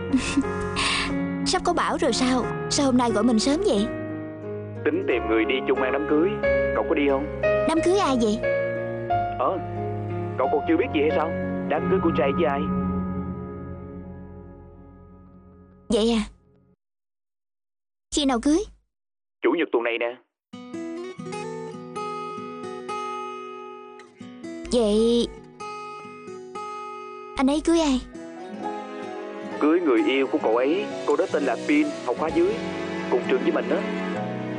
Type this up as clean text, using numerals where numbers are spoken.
Sắp có bão rồi sao? Sao hôm nay gọi mình sớm vậy? Tính tìm người đi chung ăn đám cưới. Cậu có đi không? Đám cưới ai vậy? Cậu còn chưa biết gì hay sao? Đám cưới của Jay với ai? Vậy à? Khi nào cưới? Chủ nhật tuần này nè. Vậy anh ấy cưới ai? Cưới người yêu của cậu ấy. Cô đó tên là Pin, học khóa dưới, cùng trường với mình đó.